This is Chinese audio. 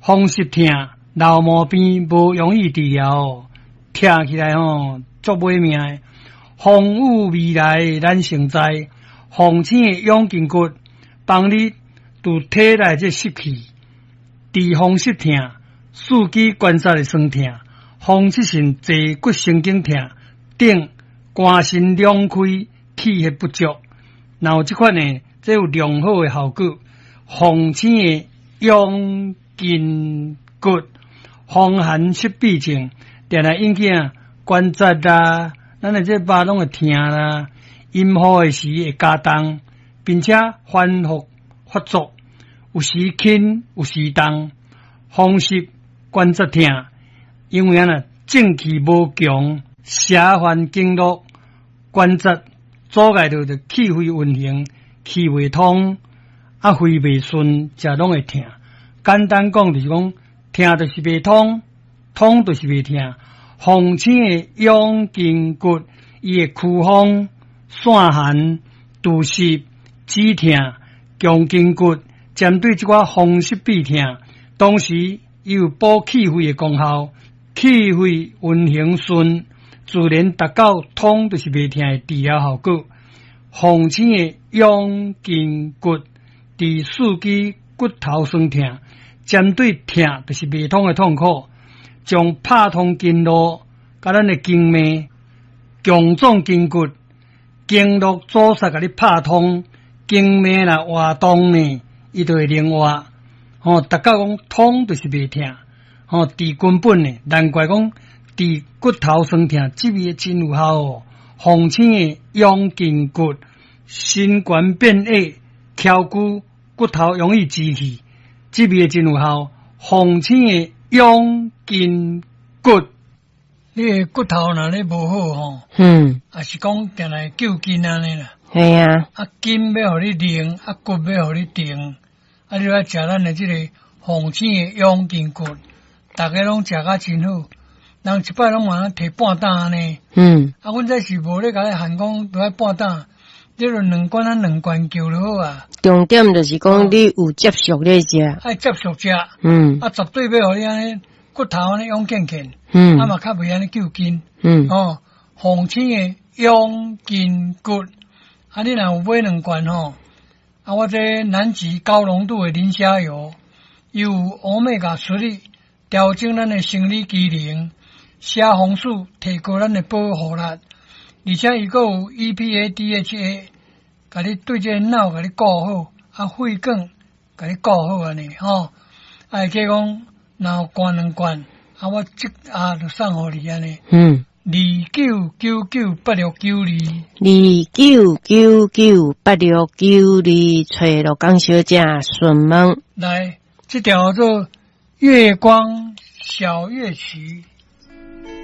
风湿痛、老毛病无容易治疗，听起来足歹命的。风雨未来咱承载，风醒的养筋骨，帮你除体内这湿气，治风湿痛、四肢关节的酸痛、风湿性坐骨神经痛等肝肾两开、气血不足。然后这款呢，这有良好的效果。风醒的养筋骨，风寒湿痹症，定来引起关节啦，咱的这巴拢会痛啦，阴雨的时会加重，并且反复发作，有时轻，有时重，风湿关节痛，因为正气无强，邪烦经络，关节阻碍到气血运行，气未通，肺未顺，才拢会痛。简单讲就是讲，痛就是未通，通就是未痛。风醒的养筋骨，伊会驱风、散寒、除湿、止痛、强筋骨，针对这款风湿痹痛，同时伊有补气血的功效，气血运行顺，自然达到通就是未痛的治疗效果。风醒的养筋骨，治四肢骨头酸痛，针对痛就是未通的痛苦，将拍通经络，甲咱的经脉强壮筋骨，经络阻塞，甲你拍通，经脉啦活动呢，伊就会灵活。达到讲通就是未痛，治根本呢，难怪讲治骨头酸痛，这味真有效哦。风醒的养筋骨，心肝变矮、翘骨、骨头容易支气，这味真有效。风醒的养筋骨，你的骨头若咧无好也是讲定来救筋安尼啦。 系啊， 筋要互你灵，骨要互你定，你要食咱的这个风醒的养筋骨，大家拢食甲真好。人一摆拢嘛摕半担安尼。阮这是无咧甲你限讲都爱半担，你就两罐两罐叫就好啊。 重点就是讲你有接触咧食， 爱接触食。绝对要互你安尼骨头安尼养健健。嘛较袂安尼救筋。风醒的养筋骨，你若有买两罐我这南极高浓度的磷虾油，有欧米伽3粒，调整咱的生理机能，虾红素提高咱的保护力，而且伊阁有 EPA、DHA， 甲你对这脑甲你顾好，肺管甲你顾好安尼会计讲若有罐两罐，我即就送互你安尼。 299982，找罗江小姐询问。 来，这条做月光小乐曲。